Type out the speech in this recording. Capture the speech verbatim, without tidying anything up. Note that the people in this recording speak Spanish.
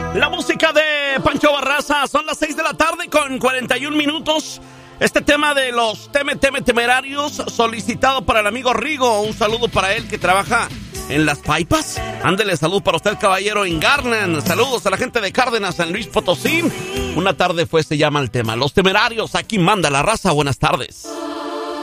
La música de Pancho Barraza. Son las seis de la tarde con cuarenta y un minutos. Este tema de los teme, teme, temerarios, solicitado para el amigo Rigo. Un saludo para él que trabaja en Las Paipas. Ándele, salud para usted, caballero, en Garland. Saludos a la gente de Cárdenas, San Luis Potosí. Una tarde fue, se llama el tema. Los temerarios, aquí manda la raza. Buenas tardes.